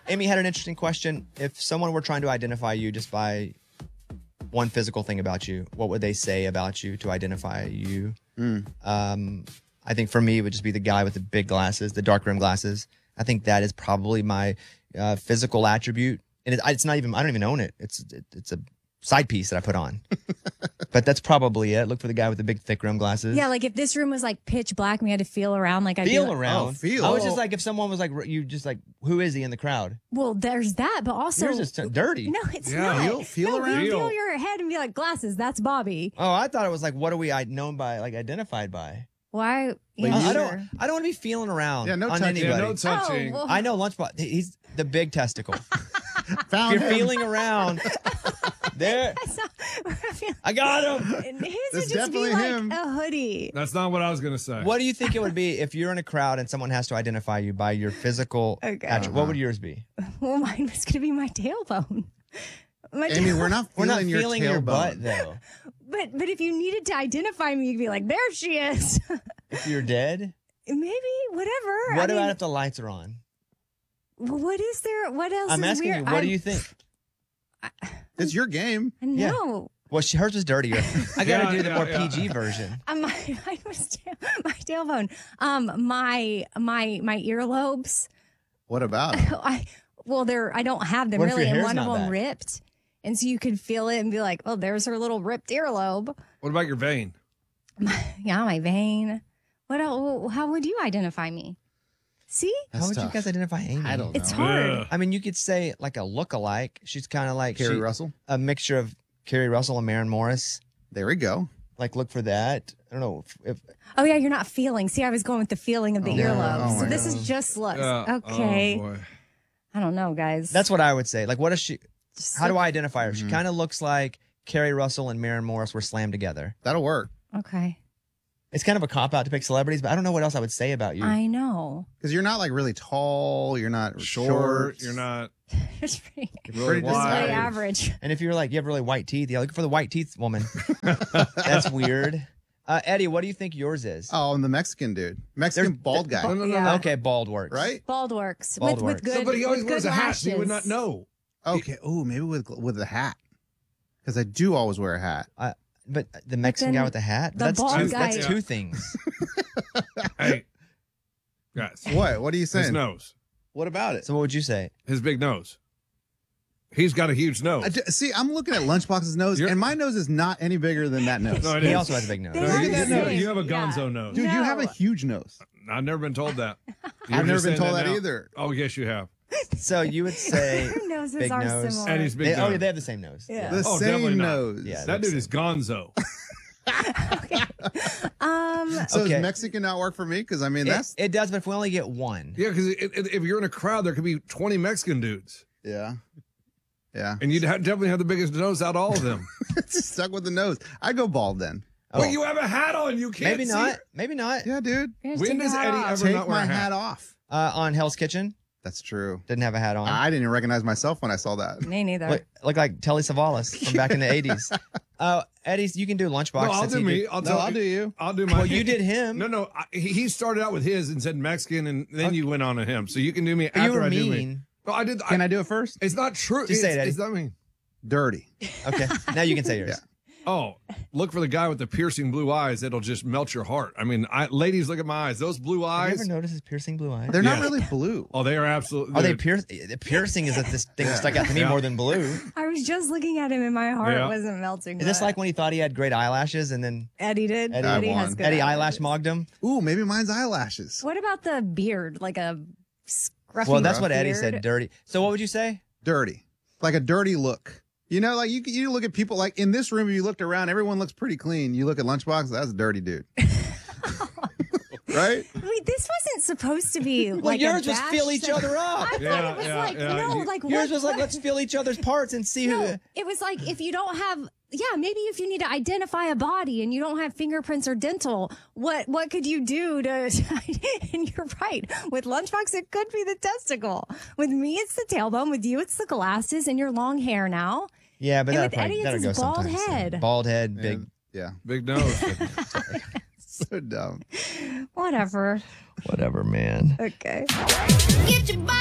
Amy had an interesting question. If someone were trying to identify you just by one physical thing about you, what would they say about you to identify you? I think for me, it would just be the guy with the big glasses, the dark rim glasses. I think that is probably my physical attribute. And it's not even, I don't even own it. It's a side piece that I put on. But that's probably it. Look for the guy with the big thick rim glasses. Yeah, like if this room was like pitch black and we had to feel around, like I'd Feel be like, around. Oh, feel. I was just like, if someone was like, you just like, who is he in the crowd? well, there's that, but also Yours is dirty. no, it's Yeah. not. Feel no, around? you feel your head and be like glasses. That's Bobby. Oh, I thought it was like, what are we known by, like identified by? Why? But Yeah, you- I sure. don't want to be feeling around Yeah, no on touching. anybody. Yeah, no touching. Oh, well, I know Lunchbox. He's the big testicle. Found If you're him. feeling around, there, that's not what I feel. I got him. And his That's would just definitely be like him. a hoodie. That's not what I was going to say. What do you think it would be if you're in a crowd and someone has to identify you by your physical Okay. attribute? What would yours be? Well, mine was gonna be my tailbone. My Amy, we're not We're feeling not feeling your your tailbone. butt though. But if you needed to identify me, you'd be like, there she is. If you're dead, Maybe whatever. what I about mean, if the lights are on? what is there? What else? I'm is asking weird? you. What do you think? It's your game. Yeah. No. Well, hers was dirtier. I got to Yeah, do the yeah, more yeah. PG version. Mine was my tailbone. My earlobes. What about it? I don't have them What if really, your and hair's one of not them back? ripped, and so you could feel it and be like, oh, there's her little ripped earlobe. What about your vein? Yeah, my vein. What else? How would you identify me? See, How That's would you tough. guys identify Amy? I don't know. it's hard. Ugh. I mean, you could say like a look-alike. She's kind of like Carrie Russell. a mixture of Carrie Russell and Maren Morris. There we go. Like, look for that. I don't know if Oh yeah, you're not feeling. See, I was going with the feeling of the Oh, earlobes. oh so my this God. is just looks. Yeah. Okay. Oh, boy. I don't know, guys. that's what I would say. Like, what is she? Just How do look- I identify her? She kind of looks like Carrie Russell and Maren Morris were slammed together. That'll work. Okay. It's kind of a cop out to pick celebrities, but I don't know what else I would say about you. I know. Because you're not like really tall. You're not Short. You're not It's pretty, really pretty wide. average. And if you're like, you have really white teeth, yeah, look for the white teeth woman. That's weird. Eddie, what do you think yours is? Oh, I'm the Mexican dude. Mexican There's- bald guy. No. Yeah. Okay, bald works. Right? Bald works. Bald with works. good. But he always with wears good a hat, so you would not lashes. know. Okay. Oh, maybe with a hat. Because I do always wear a hat. But the Mexican then guy with the hat? the That's bald two, guy- that's two things. Hey, guys, What? What are you his saying? nose, What about it? So what would you say? his big nose. He's got a huge nose. See, I'm looking at Lunchbox's nose, You're- and my nose is not any bigger than that nose. No, it He is. also has a big nose. They No, are you, the have, same. you have a Yeah. gonzo nose. Dude, you have a No. huge nose. I've never been told that. You're I've never just been saying told that now. either. Oh, yes, you have. So you would say Their noses big are nose. similar. And he's big they, oh nose. yeah, they have the same nose. Yeah. The Oh, definitely same not. nose. Yeah. That dude is gonzo. So Okay. does Mexican not work for me? Because I mean, that's It does, but if we only get one. Yeah, because if you're in a crowd, there could be 20 Mexican dudes. yeah. And you'd definitely have the biggest nose out of all of them. Stuck with the nose. I go bald then. Oh. But you have a hat on. You can't Maybe see not. it. Maybe not. Yeah, dude. Here's When take does your hat Eddie off. ever Take not wear my a hat? hat off. On Hell's Kitchen, That's true. didn't have a hat on. I didn't even recognize myself when I saw that. Me neither. Look like Telly Savalas from back in the 80s. Eddie, you can do Lunchbox. No, I'll since do he me. did- I'll do you. I'll do my. Well, you did him. No. He started out with his and said Mexican, and then you went on to him. So you can do me But you after were I do me. mean. No, I did. Can I do it first? It's not true. Just say it, Eddie. It's not mean. Dirty. Okay, now you can say yours. Yeah. Oh, look for the guy with the piercing blue eyes. That'll just melt your heart. I mean, ladies, look at my eyes. Those blue Have you eyes. ever noticed his piercing blue eyes? They're not Yeah. really blue. Oh, they are absolutely. Are they piercing? Is that this thing that stuck out to me Yeah. more than blue? I was just looking at him and my heart Yeah. wasn't melting. Is this but like when he thought he had great eyelashes and then Eddie did? Eddie Eddie won. has good Eddie eyelashes. eyelash mogged him? Ooh, maybe mine's eyelashes. What about the beard? Like a scruffy Well, that's what Eddie beard? said. Dirty. So what would you say? Dirty. Like a dirty look. You know, like you look at people like in this room, you looked around, everyone looks pretty clean. You look at Lunchbox, that's a dirty dude. Right? Wait, this wasn't supposed to be Well, like yours a was bash fill each thing. other up. I thought Yeah, it was yeah, like, yeah. no, like Yours what, was like, what- let's fill each other's parts and see who. No, it was like if you don't have, maybe if you need to identify a body and you don't have fingerprints or dental, what could you do to? And you're right. With Lunchbox, it could be the testicle. With me, it's the tailbone. With you, it's the glasses and your long hair now. Yeah, but And that'll with probably Eddie, that'll it's go his bald sometime soon. head. Bald head, big. Yeah. big nose? So dumb. Whatever. Whatever, man. Okay. Get your body